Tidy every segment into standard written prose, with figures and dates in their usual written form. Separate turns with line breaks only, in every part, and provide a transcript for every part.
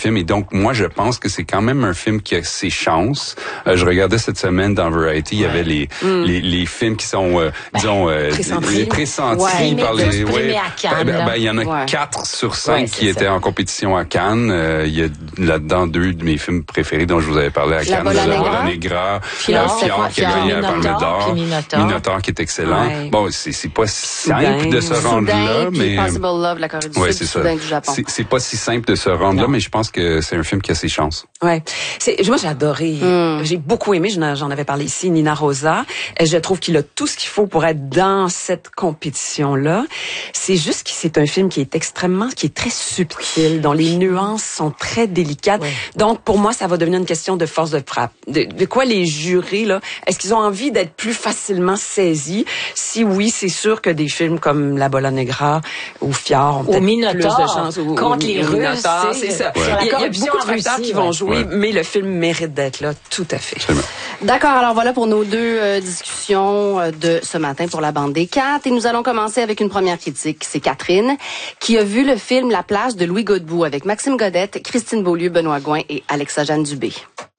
film. Et donc, moi, je pense que c'est quand même un film qui a ses chances. Je regardais cette semaine dans Variety, il y avait les films qui sont, disons, pressentis par les... il y en a 4 sur 5 qui étaient en compétition à Cannes. Il y a là-dedans 2 de mes films préférés dont je vous avais parlé à Cannes. La Bola Negra, Fjord qui a gagné la Palme d'Or, Minotaur qui est excellent. Ouais. Bon, c'est pas simple de se rendre là, mais
Possible Love, la Corée du Sud, du Soudan, du Japon.
C'est pas si simple de se rendre là, mais je pense que c'est un film qui a ses chances.
Ouais. Moi, j'ai adoré. J'ai beaucoup aimé. J'en avais parlé ici, Nina Rosa. Je trouve qu'il a tout ce qu'il faut pour être dans cette compétition-là. C'est juste que c'est un film qui est très subtil, dont les nuances sont très délicates. Ouais. Donc, pour moi, ça va devenir une question de force de frappe. De quoi les jurés, là, est-ce qu'ils ont envie d'être plus facilement saisis? Si oui, c'est sûr que des films comme La Bola Negra ou Fjord ont peut-être plus de chance.
Contre les Russes,
c'est ça. Ouais. Il y a beaucoup de facteurs qui vont jouer, mais le film mérite d'être là, tout à fait.
D'accord, alors voilà pour nos 2 discussions de ce matin pour la bande des 4. Et nous allons commencer avec une première critique. C'est Catherine, qui a vu le film La plage de Louis Godbout avec Maxime Godette, Christine Beaulieu, Benoît Gouin et Alexa-Jeanne Dubé.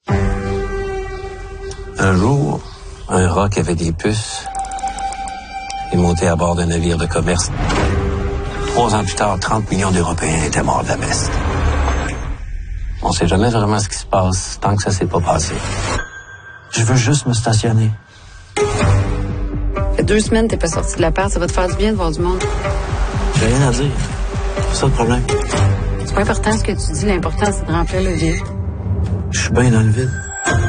Un jour, un rat qui avait des puces est monté à bord d'un navire de commerce. 3 ans plus tard, 30 millions d'Européens étaient morts de la peste. On sait jamais vraiment ce qui se passe tant que ça s'est pas passé. Je veux juste me stationner.
Ça fait 2 semaines que t'es pas sorti de l'appart. Ça va te faire du bien de voir du monde.
J'ai rien à dire. C'est ça le problème.
C'est pas important ce que tu dis. L'important, c'est de remplir le vide.
Je suis bien dans le vide.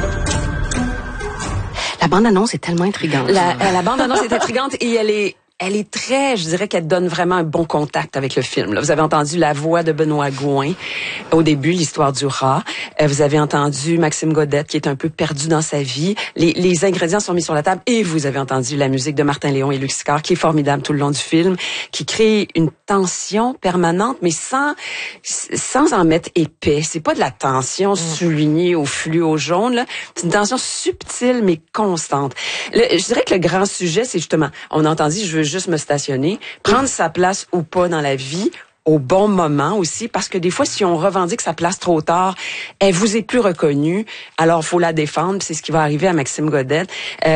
La bande-annonce est tellement intrigante.
La bande-annonce est intrigante et elle est très, je dirais qu'elle donne vraiment un bon contact avec le film. Là, vous avez entendu la voix de Benoît Gouin au début, l'histoire du rat. Vous avez entendu Maxime Godette qui est un peu perdu dans sa vie. Les ingrédients sont mis sur la table et vous avez entendu la musique de Martin Léon et Luc Sicard qui est formidable tout le long du film, qui crée une tension permanente, mais sans en mettre épais. C'est pas de la tension soulignée au fluo jaune, là. C'est une tension subtile mais constante. Je dirais que le grand sujet, c'est justement, on a entendu, je veux juste me stationner, prendre sa place ou pas dans la vie, au bon moment aussi, parce que des fois, si on revendique sa place trop tard, elle vous est plus reconnue, alors faut la défendre, puis c'est ce qui va arriver à Maxime Godette.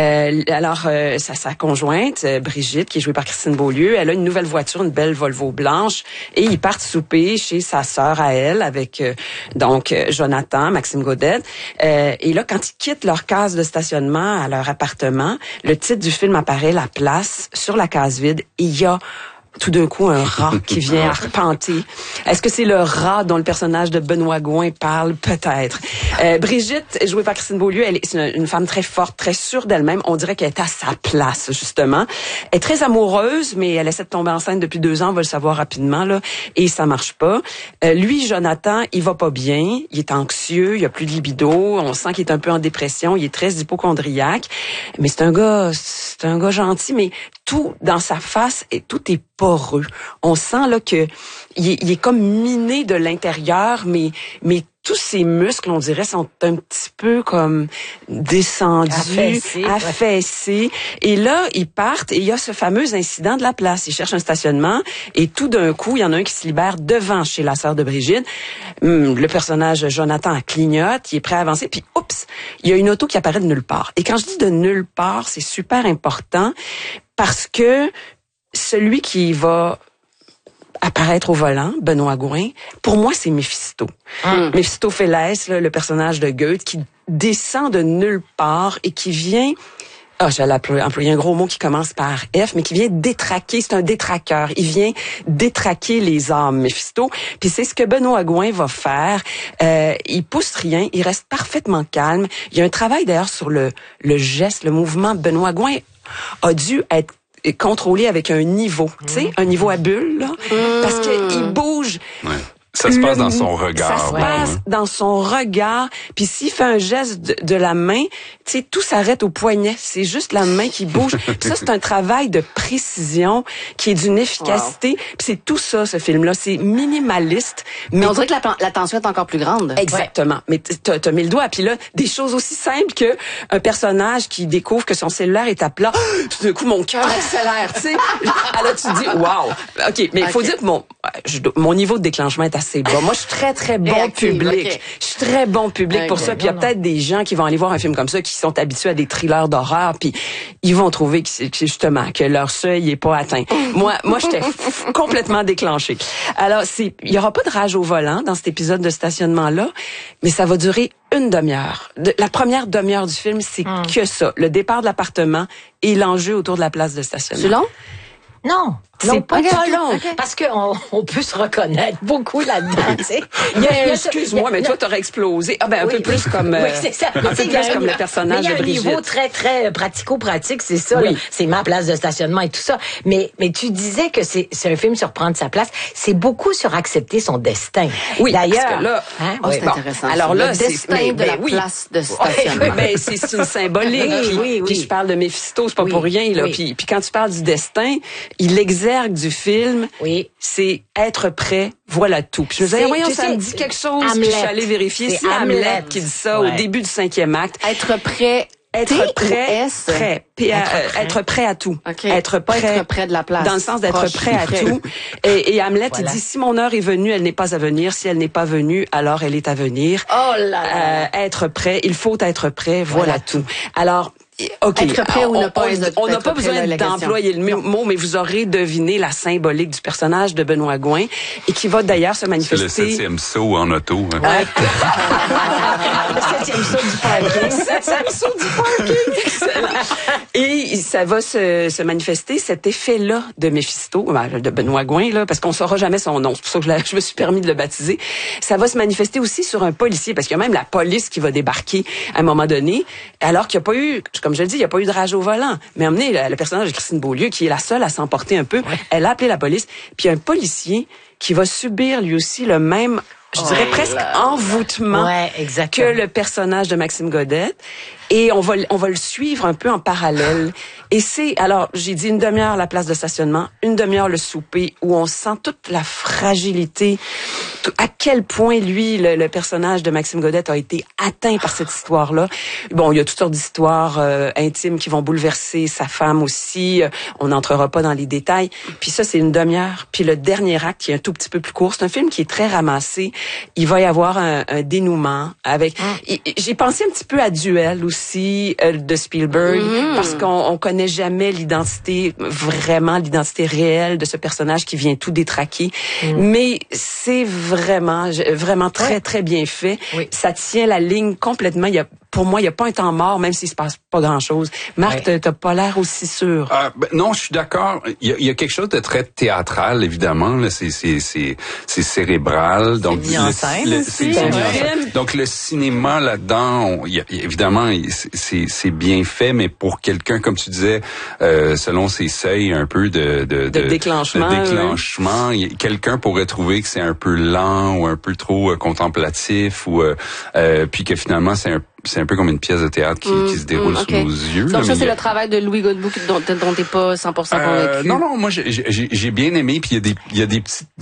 Sa conjointe, Brigitte, qui est jouée par Christine Beaulieu, elle a une nouvelle voiture, une belle Volvo blanche, et ils partent souper chez sa sœur à elle, avec Jonathan, Maxime Godette. Et là, quand ils quittent leur case de stationnement à leur appartement, le titre du film apparaît, La place, sur la case vide, et il y a tout d'un coup un rat qui vient arpenter. Est-ce que c'est le rat dont le personnage de Benoît Gouin parle? Peut-être. Brigitte, jouée par Christine Beaulieu, c'est une femme très forte, très sûre d'elle-même. On dirait qu'elle est à sa place, justement. Elle est très amoureuse, mais elle essaie de tomber enceinte depuis 2 ans, on va le savoir rapidement, là, et ça marche pas. Lui, Jonathan, il va pas bien, il est anxieux, il a plus de libido, on sent qu'il est un peu en dépression, il est très hypocondriaque, mais c'est un gars gentil, mais tout dans sa face et tout est poreux. On sent là que il est comme miné de l'intérieur, mais tous ses muscles, on dirait, sont un petit peu comme descendus, affaissés. Et là, ils partent et il y a ce fameux incident de la place. Ils cherchent un stationnement et tout d'un coup, il y en a un qui se libère devant chez la sœur de Brigitte. Le personnage Jonathan clignote, il est prêt à avancer, puis oups, il y a une auto qui apparaît de nulle part. Et quand je dis de nulle part, c'est super important parce que celui qui va apparaître au volant, Benoît Gouin, pour moi, c'est Méphisto. Méphistophélès, le personnage de Goethe, qui descend de nulle part et qui vient... j'allais employer un gros mot qui commence par F, mais qui vient détraquer, c'est un détraqueur. Il vient détraquer les âmes, Méphisto. Puis c'est ce que Benoît Gouin va faire. Il pousse rien, il reste parfaitement calme. Il y a un travail d'ailleurs sur le geste, le mouvement. Benoît Gouin a dû être contrôlé avec un niveau, tu sais, un niveau à bulle, là, parce qu'il bouge.
Ouais. Ça se passe dans son regard.
Ça se passe dans son regard. Puis s'il fait un geste de la main, tu sais, tout s'arrête au poignet. C'est juste la main qui bouge. Puis ça, c'est un travail de précision qui est d'une efficacité. Puis c'est tout ça, ce film-là. C'est minimaliste.
Mais on dirait que la tension est encore plus grande.
Exactement. Mais t'as mis le doigt. Puis là, des choses aussi simples que un personnage qui découvre que son cellulaire est à plat. Tout d'un coup, mon cœur accélère, tu sais. Alors tu te dis, wow. OK, mais il faut dire que mon niveau de déclenchement est assez assez bas. Moi, je suis très, très bon public. Okay. Je suis très bon public pour ça. Puis il y a peut-être des gens qui vont aller voir un film comme ça, qui sont habitués à des thrillers d'horreur, puis ils vont trouver que justement, que leur seuil est pas atteint. Moi, j'étais complètement déclenchée. Alors, il y aura pas de rage au volant dans cet épisode de stationnement-là, mais ça va durer une demi-heure. La première demi-heure du film, c'est que ça. Le départ de l'appartement et l'enjeu autour de la place de stationnement.
C'est long?
Non.
C'est pas long.
Okay. Parce qu'on peut se reconnaître beaucoup là-dedans, tu sais.
Excuse-moi, mais toi, t'aurais explosé. Ah, ben, un peu plus comme,
oui, c'est ça.
Un peu plus comme le personnage de Brigitte.
Il y a un niveau très, très pratico-pratique, c'est ça, là. C'est ma place de stationnement et tout ça. Mais tu disais que c'est un film sur prendre sa place. C'est beaucoup sur accepter son destin.
Oui.
D'ailleurs.
Parce que là,
c'est intéressant.
Alors là,
le destin de la place de stationnement.
Ben, c'est une symbolique. Puis je parle de Méphisto, c'est pas pour rien, là. Puis quand tu parles du destin, il exergue du film, c'est être prêt, voilà tout. Puis je me disais, voyons, ça me dit quelque chose. Puis je suis allée vérifier. C'est Hamlet qui dit ça au début du 5e acte.
Être prêt.
Être prêt, être prêt à tout.
Okay.
Être
prêt de la place.
Dans le sens d'être prêt à tout. Et Hamlet, il dit, si mon heure est venue, elle n'est pas à venir. Si elle n'est pas venue, alors elle est à venir.
Oh là là.
Être prêt, il faut être prêt, voilà tout. Alors, okay.
Être prêt ou ne pas être
on n'a pas besoin d'employer le mot, mais vous aurez deviné la symbolique du personnage de Benoît Gouin et qui va d'ailleurs se manifester.
C'est le 7e saut en auto. Hein.
Ouais. Le 7e saut du parking. Le 7e saut du parking. Excellent. Et ça va se manifester, cet effet-là de Méphisto, de Benoît Gouin, là, parce qu'on saura jamais son nom. C'est pour ça que je me suis permis de le baptiser. Ça va se manifester aussi sur un policier, parce qu'il y a même la police qui va débarquer à un moment donné, alors qu'il n'y a pas eu, comme je le dis, il n'y a pas eu de rage au volant. Mais emmener le personnage de Christine Beaulieu, qui est la seule à s'emporter un peu, elle a appelé la police, puis il y a un policier qui va subir lui aussi le même, je dirais presque envoûtement que le personnage de Maxime Godette. Et on va le suivre un peu en parallèle. Et alors, j'ai dit une demi-heure la place de stationnement, une demi-heure le souper, où on sent toute la fragilité, à quel point lui, le personnage de Maxime Godette a été atteint par cette histoire-là. Bon, il y a toutes sortes d'histoires intimes qui vont bouleverser sa femme aussi. On n'entrera pas dans les détails. Puis ça, c'est une demi-heure. Puis le dernier acte, qui est un tout petit peu plus court, c'est un film qui est très ramassé. Il va y avoir un dénouement avec. J'ai pensé un petit peu à Duel aussi de Spielberg parce qu'on connaît jamais l'identité réelle de ce personnage qui vient tout détraquer. Mais c'est vraiment très très bien fait. Ça tient la ligne complètement. Pour moi, il y a pas un temps mort, même s'il se passe pas grand-chose. Marc, t'as pas l'air aussi sûr.
Non, je suis d'accord. Il y a quelque chose de très théâtral, évidemment. Là, c'est cérébral. Donc
c'est mis en scène aussi.
Donc le cinéma là-dedans, évidemment, c'est bien fait, mais pour quelqu'un, comme tu disais, selon ses seuils un peu de déclenchement, quelqu'un pourrait trouver que c'est un peu lent ou un peu trop contemplatif ou puis que finalement c'est un peu comme une pièce de théâtre qui se déroule sous nos yeux.
Donc ça, c'est le travail de Louis Godbout dont t'es pas 100% convaincu.
Non, moi j'ai bien aimé, puis il y a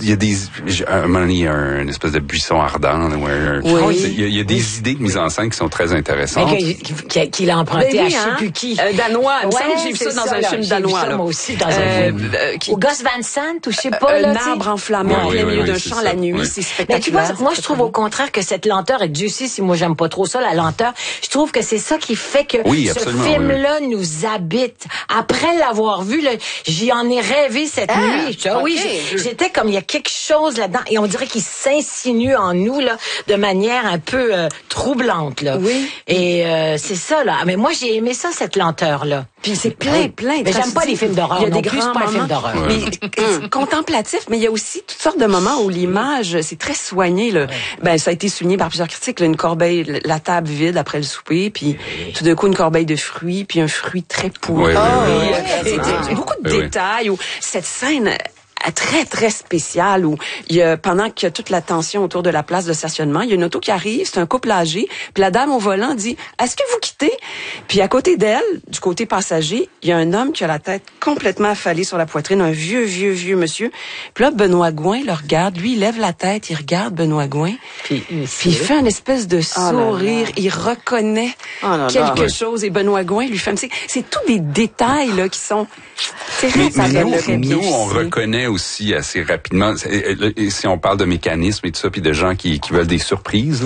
à un moment donné, il y a une espèce de buisson ardent, il y a des idées de mise en scène qui sont très intéressantes.
Qu'il a emprunté à je sais plus qui.
Danois. Il me semble que j'ai vu ça dans un film danois.
Moi aussi, dans un film. Au Gus Van Sant, ou je sais pas.
Un arbre enflammé en plein milieu d'un champ la nuit, c'est spectaculaire.
Mais tu vois, moi je trouve au contraire que cette lenteur, et Dieu sait si moi j'aime pas trop ça, la lenteur, je trouve que c'est ça qui fait que ce film-là nous habite. Après l'avoir vu, j'y en ai rêvé cette nuit. J'étais comme, il y a quelque chose là-dedans, et on dirait qu'il s'insinue en nous là de manière un peu troublante. Là. Et c'est ça, là. Mais moi, j'ai aimé ça, cette lenteur-là.
Puis c'est plein.
Mais j'aime pas les films d'horreur. Il y a des grands films d'horreur.
Mais contemplatif, mais il y a aussi toutes sortes de moments où l'image, c'est très soigné. Là. Ben, ça a été souligné par plusieurs critiques. Là, une corbeille, la table vide après le souper, puis tout d'un coup une corbeille de fruits, puis un fruit très pourri. Beaucoup de détails. Où cette scène très, très spécial où pendant qu'il y a toute la tension autour de la place de stationnement, il y a une auto qui arrive, c'est un couple âgé, puis la dame au volant dit « Est-ce que vous quittez? » Puis à côté d'elle, du côté passager, il y a un homme qui a la tête complètement affalée sur la poitrine, un vieux monsieur. Puis là, Benoît Gouin le regarde, lui, il lève la tête, il regarde Benoît Gouin, puis il fait une espèce de sourire, il reconnaît quelque chose, et Benoît Gouin lui fait... C'est tous des détails là qui sont...
Mais nous, on reconnaît aussi assez rapidement. Et si on parle de mécanisme et tout ça, puis de gens qui veulent des surprises,